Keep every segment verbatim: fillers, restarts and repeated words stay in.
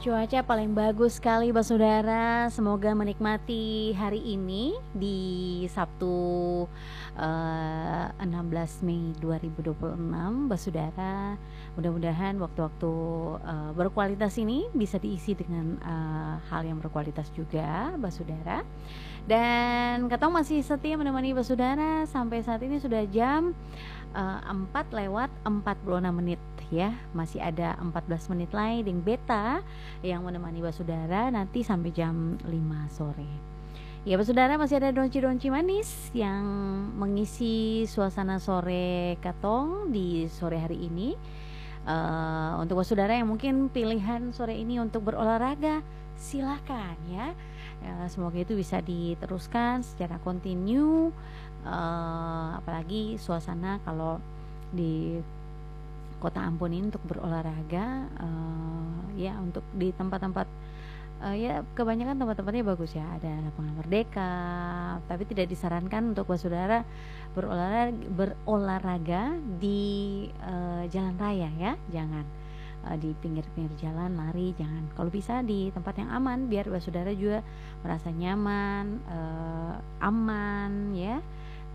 Cuaca paling bagus sekali Basudara, semoga menikmati hari ini di Sabtu eh, enam belas Mei dua ribu dua puluh enam Basudara. Mudah-mudahan waktu-waktu eh, berkualitas ini bisa diisi dengan eh, hal yang berkualitas juga Basudara. Dan Katong masih setia menemani Basudara sampai saat ini sudah jam uh, empat lewat empat puluh enam menit ya. Masih ada empat belas menit lagi dengan beta yang menemani Basudara nanti sampai jam lima sore. Ya Basudara, masih ada donci-donci manis yang mengisi suasana sore Katong di sore hari ini. Uh, untuk Basudara yang mungkin pilihan sore ini untuk berolahraga, silakan ya. Ya, semoga itu bisa diteruskan secara kontinu, uh, apalagi suasana kalau di Kota Ambon ini untuk berolahraga, uh, ya untuk di tempat-tempat uh, ya kebanyakan tempat-tempatnya bagus ya, ada lapangan Merdeka, tapi tidak disarankan untuk saudara berolahraga, berolahraga di uh, jalan raya ya, jangan di pinggir-pinggir jalan lari, jangan. Kalau bisa di tempat yang aman biar saudara juga merasa nyaman, uh, aman ya,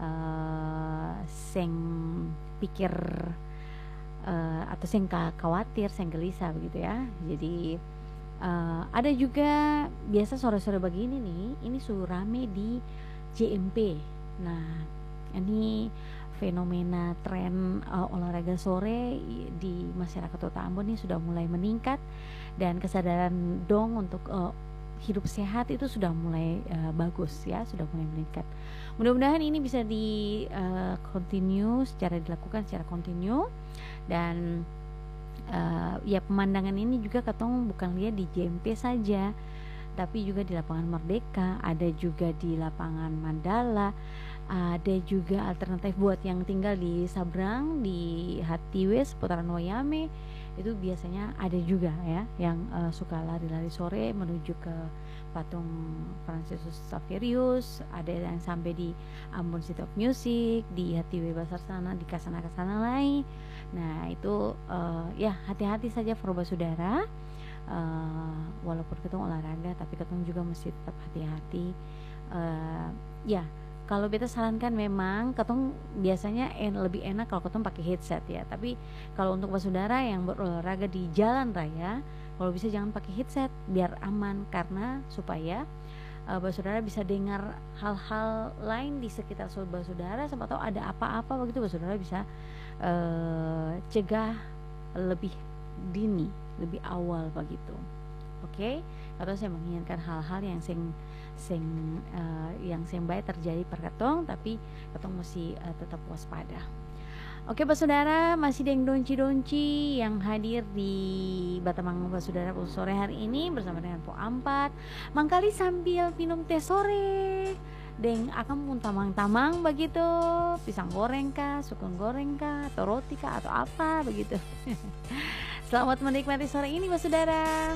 uh, seng pikir uh, atau seng khawatir, seng gelisah begitu ya. Jadi uh, ada juga biasa sore-sore begini nih, ini suhu rame di J M P. Nah ini fenomena tren uh, olahraga sore di masyarakat Kota Ambon ini sudah mulai meningkat, dan kesadaran dong untuk uh, hidup sehat itu sudah mulai uh, bagus ya, sudah mulai meningkat. Mudah-mudahan ini bisa di uh, continue secara dilakukan secara kontinu, dan uh, ya pemandangan ini juga katong bukan lihat di J M P saja, tapi juga di lapangan Merdeka, ada juga di lapangan Mandala, ada juga alternatif buat yang tinggal di Sabrang, di Hatiwe seputaran Wayame, itu biasanya ada juga ya yang uh, suka lari-lari sore menuju ke patung Fransiskus Xaverius, ada yang sampai di Ambon City of Music, di Hatiwe Basar sana, di kasana-kasana lain. Nah itu uh, ya hati-hati saja forba saudara, uh, walaupun kita olahraga tapi kita juga mesti tetap hati-hati. uh, ya Kalau beta sarankan memang ketong biasanya en, lebih enak kalau ketong pakai headset ya. Tapi kalau untuk saudara yang berolahraga di jalan raya, kalau bisa jangan pakai headset biar aman, karena supaya uh, saudara bisa dengar hal-hal lain di sekitar saudara, siapa tahu ada apa-apa begitu saudara bisa uh, cegah lebih dini, lebih awal begitu. Oke, okay? Atau saya menginginkan hal-hal yang sing sing uh, yang sing baik terjadi per katong, tapi katong mesti uh, tetap waspada. Oke okay, saudara, masih deng donci-donci yang hadir di Batamang saudara sore hari ini bersama dengan Po Ampat. Mangkali sambil minum teh sore, deng akan pun tamang-tamang begitu, pisang goreng kah, sukun goreng kah, atau roti kah, atau apa begitu. Selamat menikmati sore ini saudara.